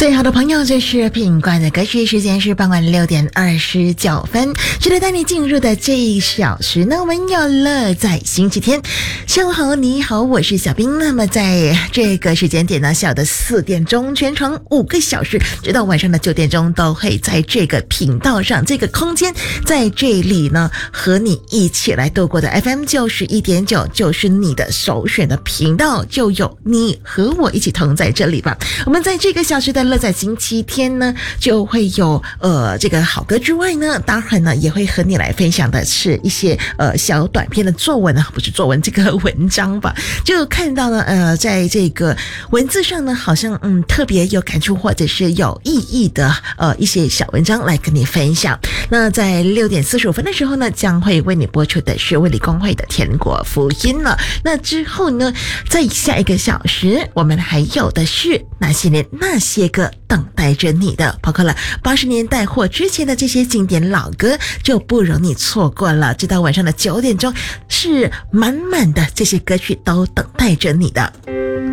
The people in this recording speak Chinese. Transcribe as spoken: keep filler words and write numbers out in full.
最好的朋友，这是品冠的歌曲，时间是傍晚六点二十九分。值得带你进入的这一小时呢，我们有了在星期天。下午好，你好，我是小冰。那么在这个时间点呢，下午的四点钟，全程五个小时，直到晚上的九点钟，都会在这个频道上，这个空间，在这里呢，和你一起来度过的 F M 九十一点九，就是你的首选的频道，就有你和我一起同在这里吧。我们在这个小时的乐在星期天呢，就会有呃这个好歌之外呢，当然呢也会和你来分享的是一些呃小短篇的作文啊，不是作文，这个文章吧。就看到呢呃在这个文字上呢，好像嗯特别有感触或者是有意义的呃一些小文章来跟你分享。那在六点四十五分的时候呢，将会为你播出的是卫理公会的天国福音了。那之后呢，在下一个小时，我们还有的是那些年那些个等待着你的，包括了八十年代或之前的这些经典老歌，就不容你错过了。直到晚上的九点钟，是满满的这些歌曲都等待着你的。